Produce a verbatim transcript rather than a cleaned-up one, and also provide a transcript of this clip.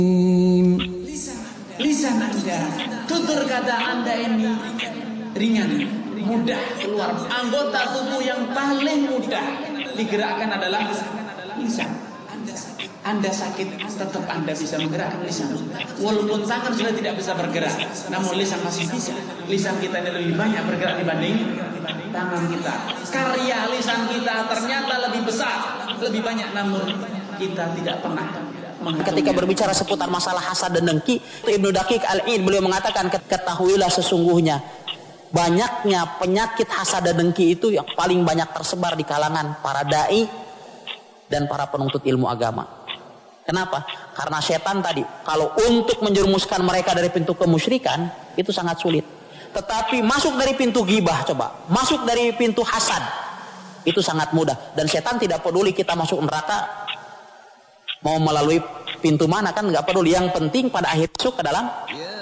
Lisan Anda, tutur kata Anda ini ringan, mudah keluar. Anggota tubuh yang paling mudah digerakkan adalah lisan. Anda sakit, tetap Anda bisa menggerakkan lisan. Walaupun tangan sudah tidak bisa bergerak, namun lisan masih bisa. Lisan kita ini lebih banyak bergerak dibanding tangan kita. Karya lisan kita ternyata lebih besar, lebih banyak, namun kita tidak pernah. Ketika berbicara seputar masalah hasad dan dengki, Ibnu Daqiq Al-Id beliau mengatakan, ketahuilah sesungguhnya banyaknya penyakit hasad dan dengki itu yang paling banyak tersebar di kalangan para dai dan para penuntut ilmu agama. Kenapa? Karena setan tadi, kalau untuk menjerumuskan mereka dari pintu kemusyrikan itu sangat sulit. Tetapi masuk dari pintu ghibah, coba masuk dari pintu hasad itu sangat mudah. Dan setan tidak peduli kita masuk neraka mau melalui pintu mana, kan nggak peduli. Yang penting pada akhir masuk ke dalam